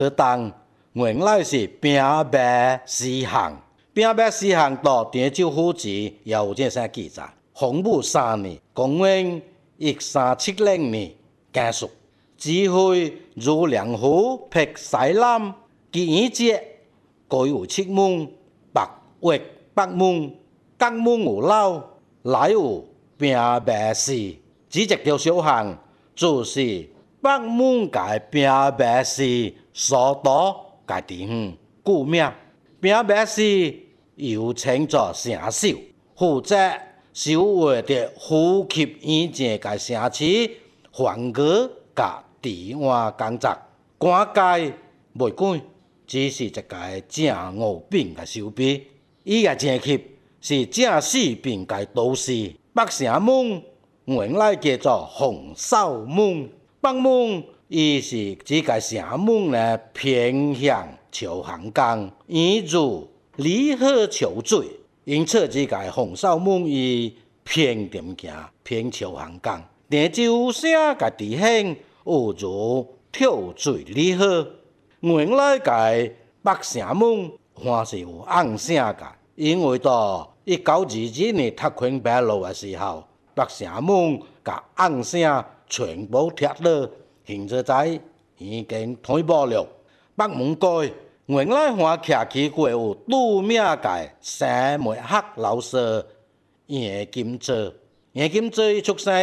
而当原来是平白诗行，平白诗行到田州府志也有这些记载。洪武3年，公元1370年结束。指挥如良府辟西南，其余节各有7门，北域8门，各门有老，内有平白诗。只一条小巷，就是北门界平白诗所到界地方，故名平白诗又称作城守，负责守卫着府级院前界城市环阁甲治安工作。官阶未管，只是一个正五品嘅守备。伊嘅前级是正4品嘅都市。北城门原来叫做洪守门，北门伊是指个城门呢偏向朝行宫，沿如离河潮水，因此指个洪守门伊偏点行偏朝行宫。田州省个地形有如跳水离河，原来个北城门还是有暗声个，因为到1922年拓宽北路的时候，北城门甲暗声全部拆落，现在已经退步了。北门街原来还徛起过有著名个生墨客老师叶金泽。叶金泽出生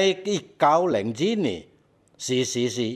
1902年，逝世是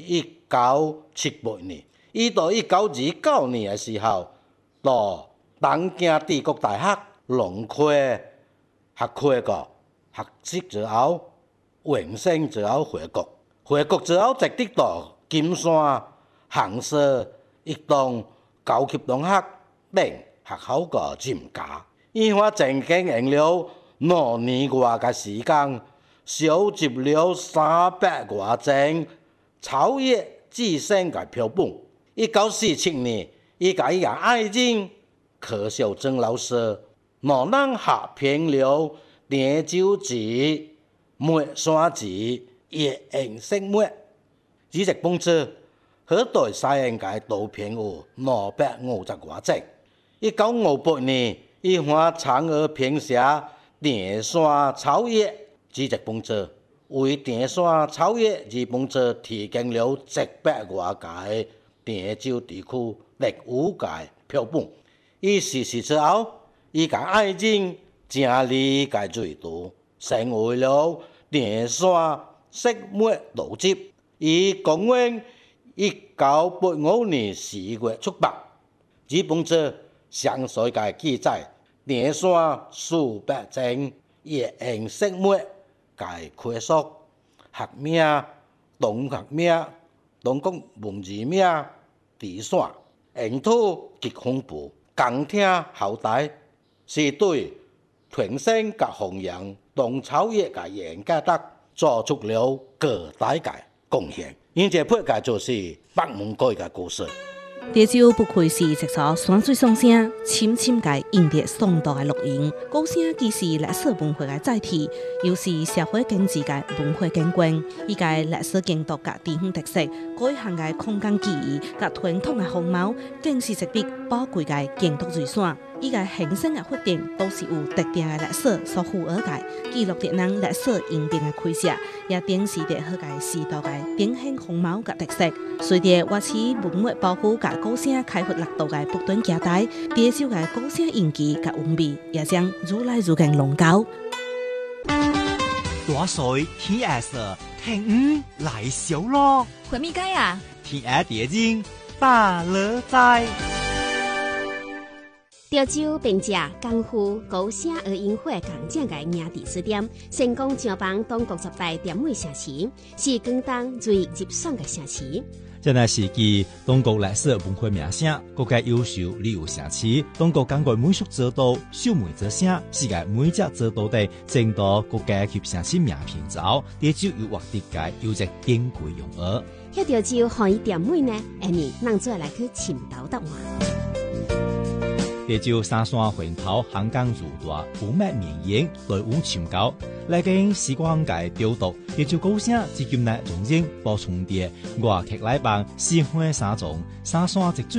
1978年。伊到1929年的时候，到东京帝国大学农科学科个学习之后，完成之后回国。回国之后，直直到金山、杭州一栋高级中学等学校个任教。伊还曾经用了5年外嘅时间，收集了300多张超越自身嘅标本。1947年，伊甲伊个爱人柯秀珍老师5人合编了《田州志》《墨山志》叶影色墨，这一本书可代使用嘅图片有250多张。1958年，伊还嫦娥编写《田山草野》这一本书，为《田山草野》这本书提供了100多个田州地区历史个标本。伊逝世之后，伊甲爱人整理个瑞图，成为了田山色墨图集。于公元1985年4月出版。这本书详细个记载田山数百张叶影色墨个科属、学名、同学名、同国文字名、地线、用途及分布。讲听后代是对传承甲弘扬唐朝野个严格德做出了巨大个贡献。因这篇个就是北门街个故事。 田州不愧是一所山水双声、深深个印着宋代个录音。古声既是历史文化个载体，又是社会经济个文化景观。伊个历史建筑甲地方特色、改行个空间记忆甲传统个风貌，更是一笔宝贵个建筑遗产。伊个形成个发展都是有特定个历史所符合个，记录着咱历史演变个开始，也展示着好个时代个典型风貌甲特色。随着挖起文物保护甲古声开发力度个不断加大，田州个古声印记甲韵味也将愈来愈更浓厚。 大水天下色，天雨来小咯。 回咪街啊？ 天下地人大乐在。 潮州并借功夫高声儿音会工匠个名地书店，成功上榜中国10大点位城市，是广东最入选个城市。 这乃是继中国历史文化名声、国家优秀旅游城市、中国港澳美术指导、秀美之声、世界美食指导等争夺国家级城市名片之后，田州又获得个有着珍贵荣誉。 迄潮州何以点位呢？下面咱再来去寻找答案。 田州三山环头，香港如大，不灭绵延，队伍长高。来经时光界调度，田州高声至今乃容忍补充的外客来帮四花三种三山直水。